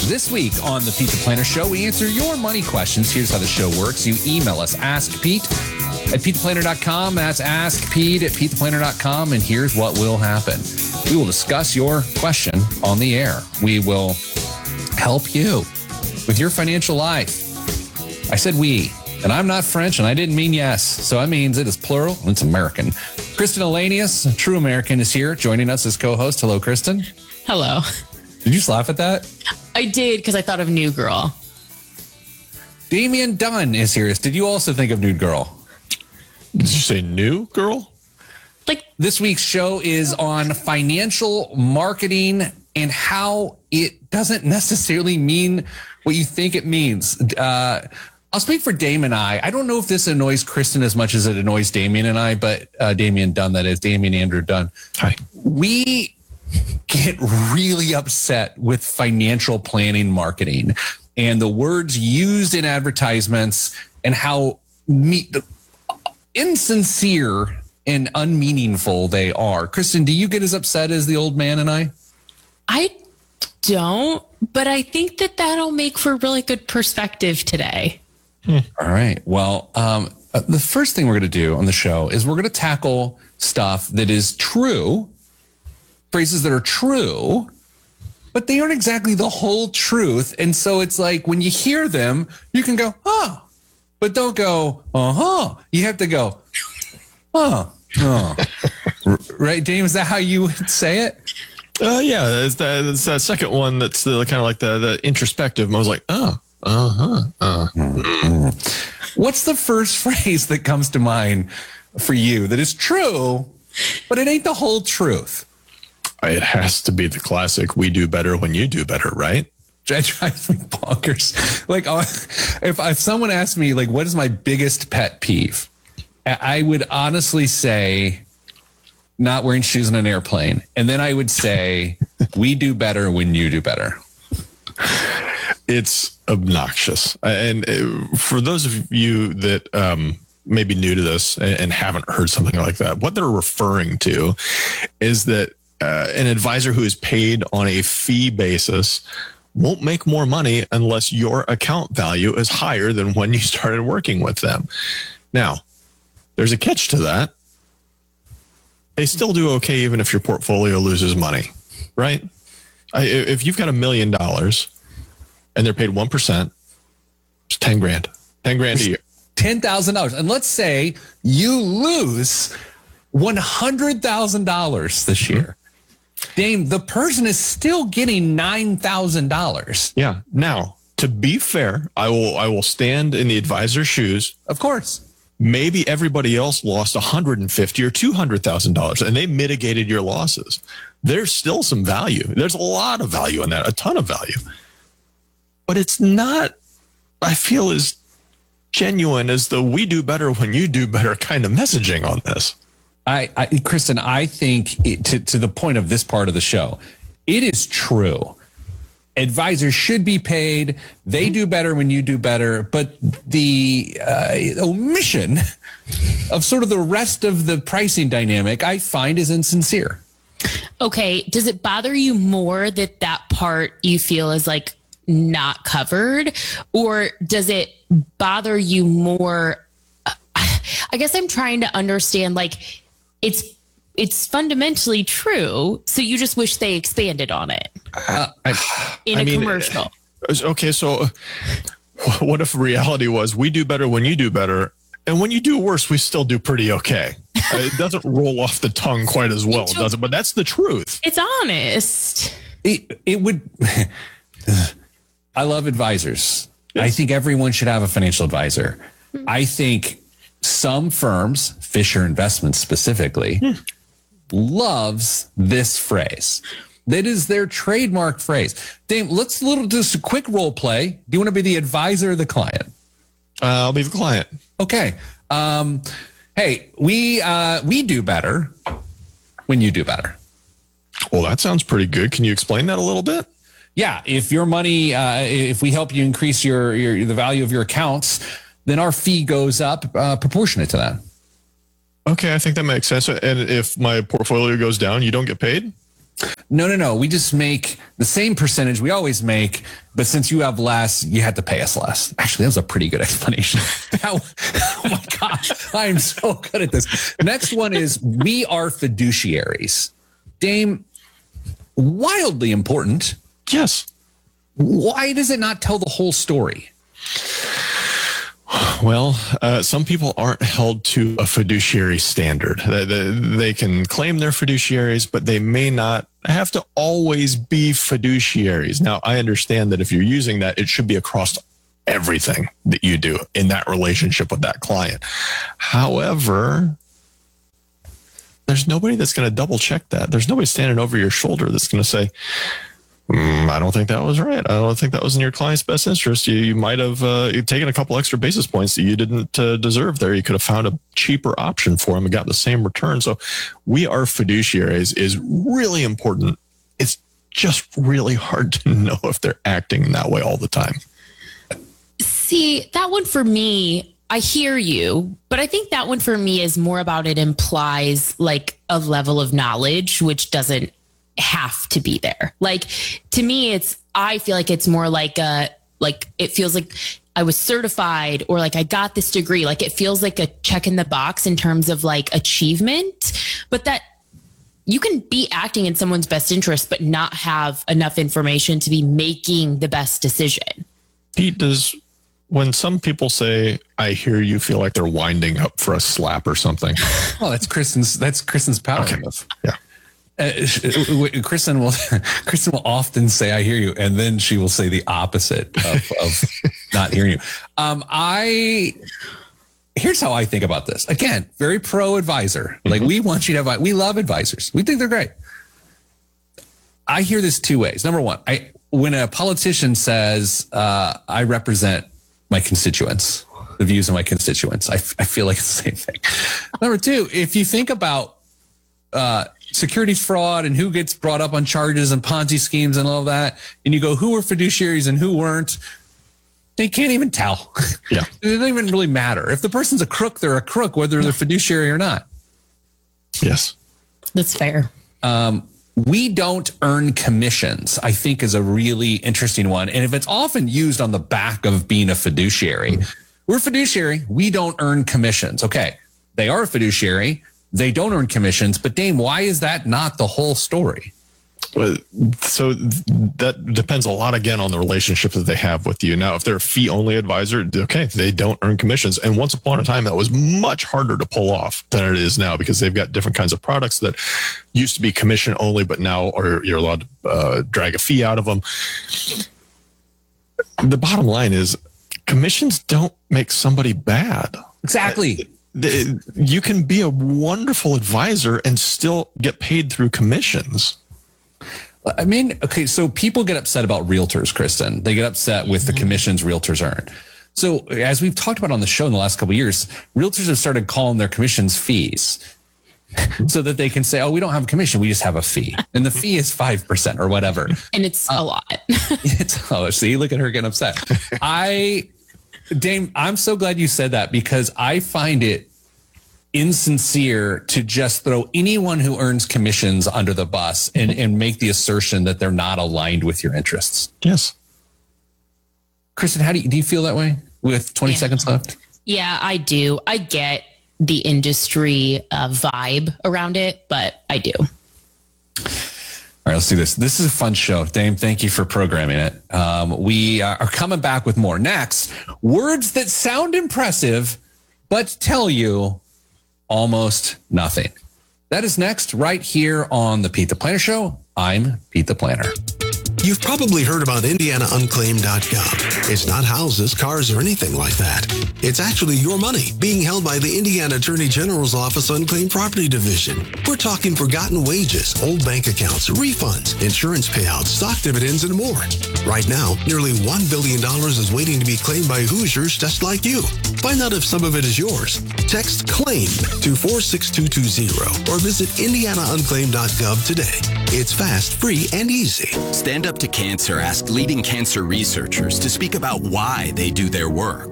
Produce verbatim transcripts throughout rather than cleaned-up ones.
This week on the Pete the Planner Show, we answer your money questions. Here's how the show works. You email us, ask Pete at pete the planner dot com. That's ask Pete at pete the planner dot com. And here's what will happen. We will discuss your question on the air. We will help you with your financial life. I said we, and I'm not French, and I didn't mean yes. So that means it is plural, and it's American. Kristen Elanius, a true American, is here joining us as co-host. Hello, Kristen. Hello. Did you just laugh at that? I did, because I thought of New Girl. Damian Dunn is here. Did you also think of Nude Girl? Did you say New Girl? Like, this week's show is on financial marketing and how it doesn't necessarily mean what you think it means. Uh, I'll speak for Dame and I. I don't know if this annoys Kristen as much as it annoys Damian and I, but uh, Damian Dunn, that is, Damian Andrew Dunn. Hi. We get really upset with financial planning marketing and the words used in advertisements and how me- insincere and unmeaningful they are. Kristen, do you get as upset as the old man and I? I don't, but I think that that'll make for really good perspective today. Hmm. All right. Well, um, the first thing we're going to do on the show is we're going to tackle stuff that is true, phrases that are true, but they aren't exactly the whole truth. And so it's like when you hear them, you can go, oh, but don't go, uh-huh. You have to go, oh, oh. Right, James? Is that how you would say it? Uh, yeah, it's that, it's that second one that's the kind of like the, the introspective. I was like, oh, uh-huh. Uh. Mm-hmm. What's the first phrase that comes to mind for you that is true, but it ain't the whole truth? It has to be the classic, we do better when you do better, right? That drives me bonkers. Like, if, if someone asked me, like, what is my biggest pet peeve? I would honestly say not wearing shoes on an airplane. And then I would say, we do better when you do better. It's obnoxious. And for those of you that um, may be new to this and haven't heard something like that, what they're referring to is that uh, an advisor who is paid on a fee basis won't make more money unless your account value is higher than when you started working with them. Now, there's a catch to that. They still do okay even if your portfolio loses money, right? I, if you've got a million dollars and they're paid one percent, it's ten grand. ten grand a year. ten thousand dollars. And let's say you lose one hundred thousand dollars this year. Dame, the person is still getting nine thousand dollars. Yeah. Now, to be fair, I will I will stand in the advisor's shoes. Of course. Maybe everybody else lost one hundred fifty thousand dollars or two hundred thousand dollars and they mitigated your losses. There's still some value. There's a lot of value in that, a ton of value. But it's not, I feel, as genuine as the we do better when you do better kind of messaging on this. I, I Kristen, I think it, to, to the point of this part of the show, it is true. Advisors should be paid. They do better when you do better. But the uh, omission of sort of the rest of the pricing dynamic, I find, is insincere. Okay. Does it bother you more that that part you feel is like not covered? Or does it bother you more? I guess I'm trying to understand, like, it's It's fundamentally true, so you just wish they expanded on it uh, I, in I a mean, commercial. Okay, so what if reality was we do better when you do better, and when you do worse, we still do pretty okay? It doesn't roll off the tongue quite as well, does it? But that's the truth. It's honest. It, it would. I love advisors. Yes. I think everyone should have a financial advisor. Hmm. I think some firms, Fisher Investments specifically, hmm. loves this phrase. That is their trademark phrase. Dame, let's little just a quick role play. Do you want to be the advisor or the client? Uh, I'll be the client. Okay. Um, hey, we uh, we do better when you do better. Well, that sounds pretty good. Can you explain that a little bit? Yeah. If your money, uh, if we help you increase your, your the value of your accounts, then our fee goes up uh, proportionate to that. Okay, I think that makes sense. And if my portfolio goes down, you don't get paid? No, no, no. We just make the same percentage we always make, but since you have less, you have to pay us less. Actually, that was a pretty good explanation. That, oh my gosh, I am so good at this. Next one is we are fiduciaries. Dame, wildly important. Yes. Why does it not tell the whole story? Well, uh, some people aren't held to a fiduciary standard. They, they, they can claim they're fiduciaries, but they may not have to always be fiduciaries. Now, I understand that if you're using that, it should be across everything that you do in that relationship with that client. However, there's nobody that's going to double check that. There's nobody standing over your shoulder that's going to say, Mm, I don't think that was right. I don't think that was in your client's best interest. You, you might have uh, taken a couple extra basis points that you didn't uh, deserve there. You could have found a cheaper option for them and got the same return. So we are fiduciaries is really important. It's just really hard to know if they're acting that way all the time. See, that one for me, I hear you, but I think that one for me is more about it implies like a level of knowledge, which doesn't have to be there. Like to me, it's, I feel like it's more like a, like it feels like I was certified or like I got this degree. Like it feels like a check in the box in terms of like achievement, but that you can be acting in someone's best interest, but not have enough information to be making the best decision. Pete, does, when some people say, I hear you, feel like they're winding up for a slap or something? Oh, that's Kristen's, that's Kristen's power. Okay. Yeah. Uh, Kristen will Kristen will often say, I hear you. And then she will say the opposite of, of not hearing you. Um, I, here's how I think about this. Again, very pro advisor. Like mm-hmm. we want you to have, we love advisors. We think they're great. I hear this two ways. Number one, I, when a politician says, uh, I represent my constituents, the views of my constituents, I, I feel like it's the same thing. Number two, if you think about, uh, securities fraud and who gets brought up on charges and Ponzi schemes and all of that, and you go, who were fiduciaries and who weren't, they can't even tell. Yeah. It doesn't even really matter. If the person's a crook, they're a crook, whether they're fiduciary or not. Yes. That's fair. Um, we don't earn commissions, I think is a really interesting one. And if it's often used on the back of being a fiduciary, mm-hmm. we're fiduciary, we don't earn commissions. Okay. They are a fiduciary. They don't earn commissions, but Dame, why is that not the whole story? Well, so that depends a lot, again, on the relationship that they have with you. Now, if they're a fee-only advisor, okay, they don't earn commissions. And once upon a time, that was much harder to pull off than it is now because they've got different kinds of products that used to be commission-only, but now are, you're allowed to uh, drag a fee out of them. The bottom line is commissions don't make somebody bad. Exactly. You can be a wonderful advisor and still get paid through commissions. I mean, okay, so people get upset about realtors, Kristen. They get upset with the commissions realtors earn. So as we've talked about on the show in the last couple of years, realtors have started calling their commissions fees so that they can say, oh, we don't have a commission. We just have a fee. And the fee is five percent or whatever. And it's uh, a lot. it's, oh, see, look at her getting upset. I... Dame, I'm so glad you said that because I find it insincere to just throw anyone who earns commissions under the bus and, and make the assertion that they're not aligned with your interests. Yes. Kristen, how do you, do you feel that way with twenty yeah. seconds left? Yeah, I do. I get the industry uh, vibe around it, but I do. All right, let's do this. This is a fun show. Dame, thank you for programming it. Um, we are coming back with more. Next, words that sound impressive, but tell you almost nothing. That is next right here on the Pete the Planner Show. I'm Pete the Planner. You've probably heard about Indiana Unclaimed dot com. It's not houses, cars, or anything like that. It's actually your money being held by the Indiana Attorney General's Office Unclaimed Property Division. We're talking forgotten wages, old bank accounts, refunds, insurance payouts, stock dividends, and more. Right now, nearly one billion dollars is waiting to be claimed by Hoosiers just like you. Find out if some of it is yours. Text CLAIM to four six two two zero or visit Indiana Unclaimed dot gov today. It's fast, free, and easy. Stand Up to Cancer asked leading cancer researchers to speak about why they do their work.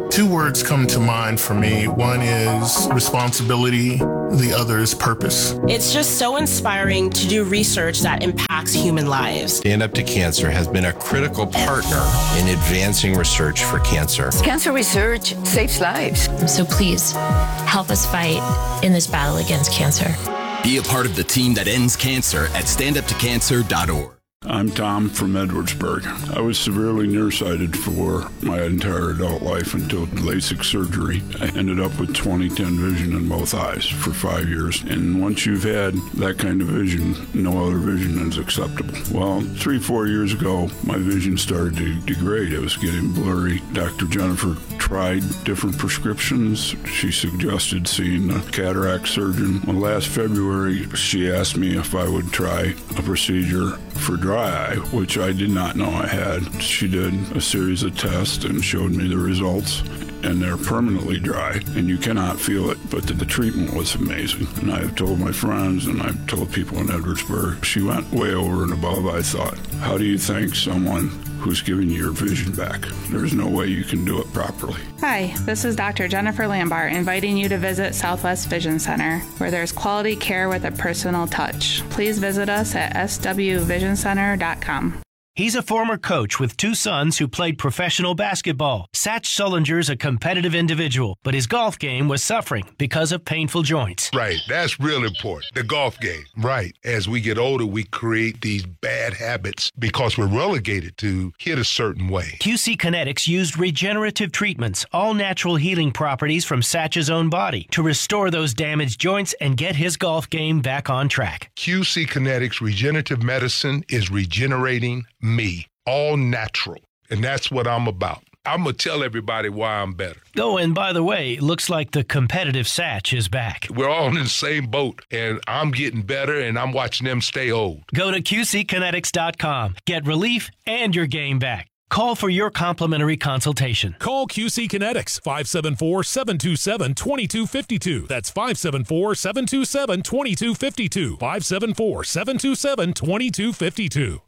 Two words come to mind for me. One is responsibility. The other is purpose. It's just so inspiring to do research that impacts human lives. Stand Up to Cancer has been a critical partner in advancing research for cancer. Cancer research saves lives. So please help us fight in this battle against cancer. Be a part of the team that ends cancer at stand up to cancer dot org. I'm Tom from Edwardsburg. I was severely nearsighted for my entire adult life until LASIK surgery. I ended up with twenty ten vision in both eyes for five years. And once you've had that kind of vision, no other vision is acceptable. Well, three, four years ago, my vision started to degrade. It was getting blurry. Doctor Jennifer tried different prescriptions. She suggested seeing a cataract surgeon. Well, last February, she asked me if I would try a procedure for dry eye, which I did not know I had. She did a series of tests and showed me the results, and they're permanently dry, and you cannot feel it, but the, the treatment was amazing. And I've told my friends, and I've told people in Edwardsburg, she went way over and above, I thought. How do you thank someone who's giving you your vision back? There's no way you can do it properly. Hi, this is Doctor Jennifer Lambart inviting you to visit Southwest Vision Center, where there's quality care with a personal touch. Please visit us at s w vision center dot com. He's a former coach with two sons who played professional basketball. Satch Sullinger's a competitive individual, but his golf game was suffering because of painful joints. Right, that's real important, the golf game. Right, as we get older, we create these bad habits because we're relegated to hit a certain way. Q C Kinetics used regenerative treatments, all natural healing properties from Satch's own body, to restore those damaged joints and get his golf game back on track. Q C Kinetics Regenerative Medicine is regenerating me, all natural. And that's what I'm about. I'm going to tell everybody why I'm better. Oh, and by the way, looks like the competitive Satch is back. We're all in the same boat, and I'm getting better, and I'm watching them stay old. Go to q c kinetics dot com. Get relief and your game back. Call for your complimentary consultation. Call Q C Kinetics, five seven four, seven two seven, two two five two. That's five seven four, seven two seven, two two five two. five seven four, seven two seven, two two five two.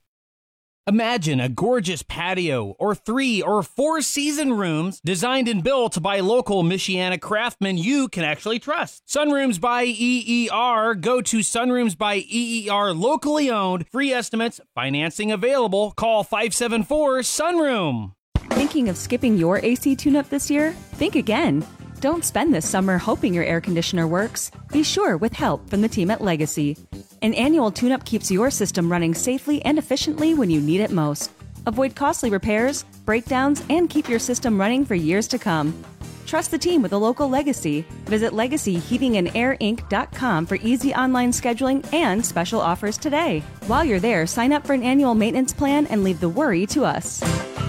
Imagine a gorgeous patio or three or four season rooms designed and built by local Michiana craftsmen you can actually trust. Sunrooms by E E R. Go to Sunrooms by E E R, locally owned. Free estimates, financing available. Call five seven four, sunroom. Thinking of skipping your A C tune-up this year? Think again. Don't spend this summer hoping your air conditioner works. Be sure with help from the team at Legacy. An annual tune-up keeps your system running safely and efficiently when you need it most. Avoid costly repairs, breakdowns, and keep your system running for years to come. Trust the team with a local Legacy. Visit legacy heating and air inc dot com for easy online scheduling and special offers today. While you're there, sign up for an annual maintenance plan and leave the worry to us.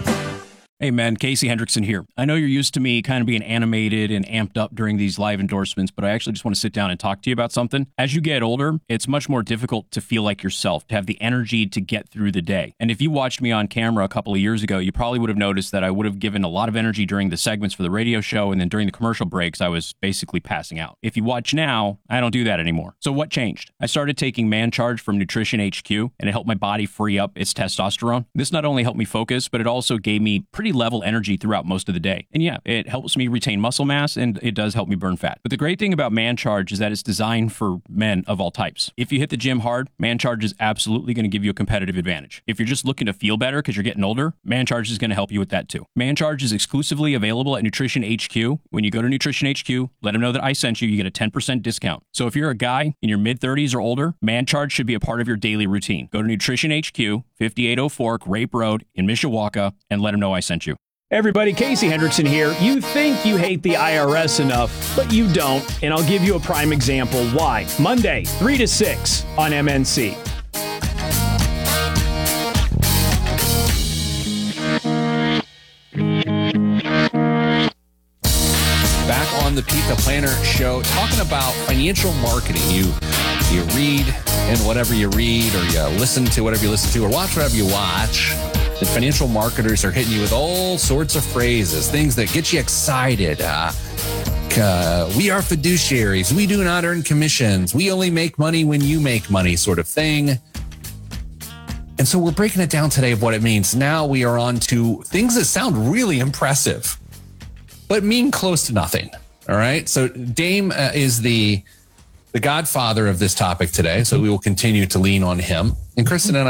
Hey man, Casey Hendrickson here. I know you're used to me kind of being animated and amped up during these live endorsements, but I actually just want to sit down and talk to you about something. As you get older, it's much more difficult to feel like yourself, to have the energy to get through the day. And if you watched me on camera a couple of years ago, you probably would have noticed that I would have given a lot of energy during the segments for the radio show, and then during the commercial breaks, I was basically passing out. If you watch now, I don't do that anymore. So what changed? I started taking Man Charge from Nutrition H Q, and it helped my body free up its testosterone. This not only helped me focus, but it also gave me pretty level energy throughout most of the day. And yeah, it helps me retain muscle mass and it does help me burn fat. But the great thing about Man Charge is that it's designed for men of all types. If you hit the gym hard, Man Charge is absolutely going to give you a competitive advantage. If you're just looking to feel better because you're getting older, Man Charge is going to help you with that too. Man Charge is exclusively available at Nutrition H Q. When you go to Nutrition H Q, let them know that I sent you, you get a ten percent discount. So if you're a guy in your mid thirties or older, Man Charge should be a part of your daily routine. Go to Nutrition H Q, fifty-eight oh four Grape Road in Mishawaka, and let them know I sent you. Everybody, Casey Hendrickson here. You think you hate the I R S enough, but you don't, and I'll give you a prime example why. Monday, three to six on M N C. Back on the Pete the Planner Show, talking about financial marketing. You you read and whatever you read, or you listen to whatever you listen to, or watch whatever you watch. The financial marketers are hitting you with all sorts of phrases, things that get you excited. Uh, uh, we are fiduciaries. We do not earn commissions. We only make money when you make money, sort of thing. And so we're breaking it down today of what it means. Now we are on to things that sound really impressive. but mean close to nothing. All right. So Dame uh, is the the godfather of this topic today. So we will continue to lean on him. And Kristen and